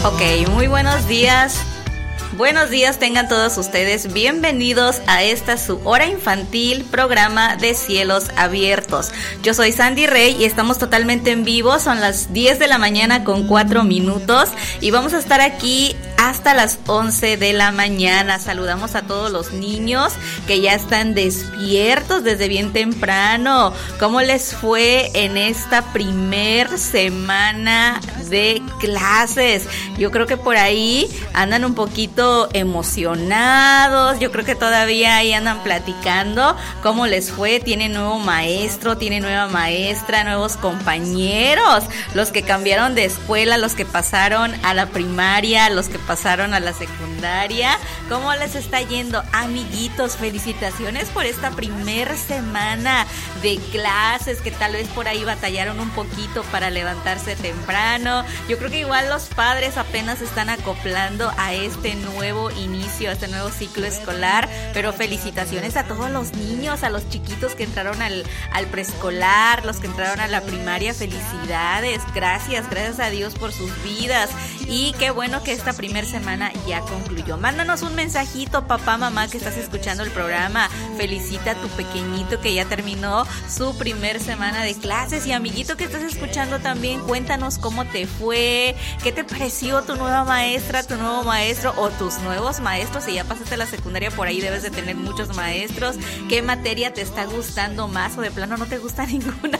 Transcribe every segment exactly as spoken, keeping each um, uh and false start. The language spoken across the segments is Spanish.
Ok, muy buenos días. Buenos días tengan todos ustedes, bienvenidos a esta su hora infantil, programa de Cielos Abiertos. Yo soy Sandy Rey y estamos totalmente en vivo, son las diez de la mañana con cuatro minutos y vamos a estar aquí hasta las once de la mañana. Saludamos a todos los niños que ya están despiertos desde bien temprano. ¿Cómo les fue en esta primer semana de clases? Yo creo que por ahí andan un poquito emocionados, yo creo que todavía ahí andan platicando cómo les fue. Tienen nuevo maestro, tienen nueva maestra, nuevos compañeros, los que cambiaron de escuela, los que pasaron a la primaria, los que pasaron a la secundaria. ¿Cómo les está yendo, amiguitos? Felicitaciones por esta primer semana de clases, que tal vez por ahí batallaron un poquito para levantarse temprano. Yo creo que igual los padres apenas están acoplando a este nuevo inicio, a este nuevo ciclo escolar, pero felicitaciones a todos los niños, a los chiquitos que entraron al, al preescolar, los que entraron a la primaria. Felicidades, gracias, gracias a Dios por sus vidas y qué bueno que esta primer semana ya concluyó. Mándanos un mensajito, papá, mamá, que estás escuchando el programa, felicita a tu pequeñito que ya terminó su primer semana de clases, y amiguito que estás escuchando también, cuéntanos cómo te fue, qué te pareció tu nueva maestra, tu nuevo maestro o tus nuevos maestros. Si ya pasaste la secundaria, por ahí debes de tener muchos maestros. ¿Qué materia te está gustando más o de plano no te gusta ninguna?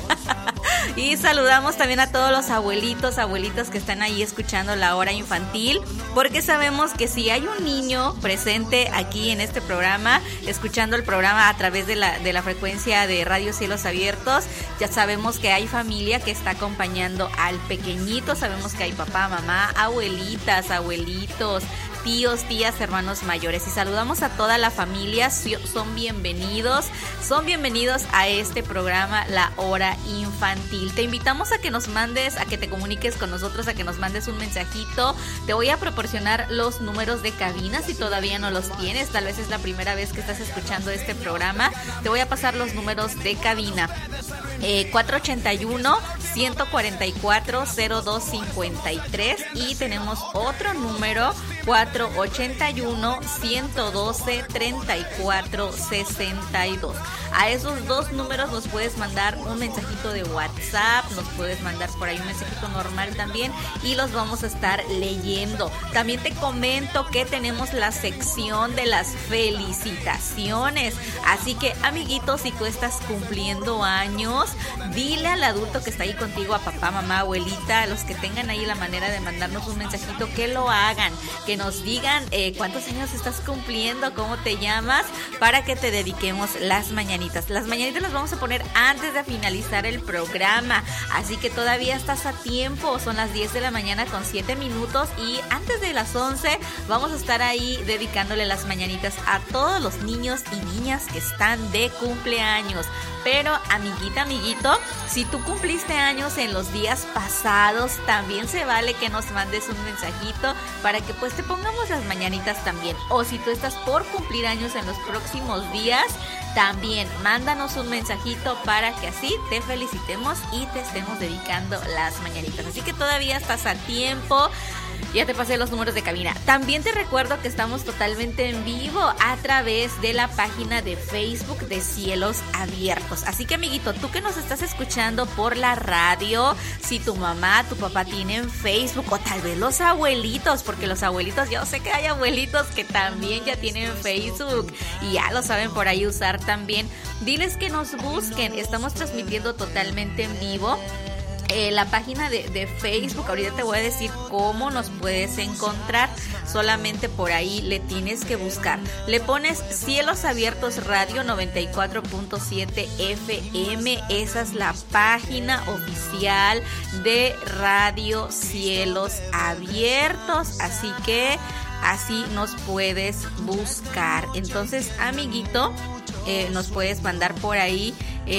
Y saludamos también a todos los abuelitos, abuelitos que están ahí escuchando la hora infantil, porque sabemos que si hay un niño presente aquí en este programa, escuchando el programa a través de la, de la frecuencia de Radio Cielos Abiertos, ya sabemos que hay familia que está acompañando al pequeñito. Sabemos que hay papá, mamá, abuelitas, abuelitos, tíos, tías, hermanos mayores, y saludamos a toda la familia. Son bienvenidos, son bienvenidos a este programa La Hora Infantil. Te invitamos a que nos mandes, a que te comuniques con nosotros, a que nos mandes un mensajito. Te voy a proporcionar los números de cabina si todavía no los tienes, tal vez es la primera vez que estás escuchando este programa. Te voy a pasar los números de cabina. eh, cuatro ochenta y uno, ciento cuarenta y cuatro, cero dos cincuenta y tres, y tenemos otro número, cuatro ochenta y uno, ciento doce, treinta y cuatro sesenta y dos. A esos dos números nos puedes mandar un mensajito de WhatsApp, nos puedes mandar por ahí un mensajito normal también, y los vamos a estar leyendo. También te comento que tenemos la sección de las felicitaciones, así que amiguitos, si tú estás cumpliendo años, dile al adulto que está ahí contigo, a papá, mamá, abuelita, a los que tengan ahí la manera de mandarnos un mensajito, que lo hagan, que nos digan eh, cuántos años estás cumpliendo, cómo te llamas, para que te dediquemos las mañanitas. Las mañanitas las vamos a poner antes de finalizar el programa, así que todavía estás a tiempo. Son las diez de la mañana con siete minutos y antes de las once vamos a estar ahí dedicándole las mañanitas a todos los niños y niñas que están de cumpleaños. Pero amiguita, amiguito, si tú cumpliste años en los días pasados, también se vale que nos mandes un mensajito para que pues te pongamos las mañanitas también. O si tú estás por cumplir años en los próximos días, también mándanos un mensajito para que así te felicitemos y te estemos dedicando las mañanitas. Así que todavía estás a tiempo. Ya te pasé los números de cabina. También te recuerdo que estamos totalmente en vivo a través de la página de Facebook de Cielos Abiertos. Así que amiguito, tú que nos estás escuchando por la radio, si tu mamá, tu papá tienen Facebook, o tal vez los abuelitos, porque los abuelitos, yo sé que hay abuelitos que también ya tienen Facebook y ya lo saben por ahí usar también. Diles que nos busquen, estamos transmitiendo totalmente en vivo. Eh, la página de, de Facebook, ahorita te voy a decir cómo nos puedes encontrar. Solamente por ahí le tienes que buscar. Le pones Cielos Abiertos Radio noventa y cuatro punto siete F M. Esa es la página oficial de Radio Cielos Abiertos. Así que así nos puedes buscar. Entonces, amiguito, eh, nos puedes mandar por ahí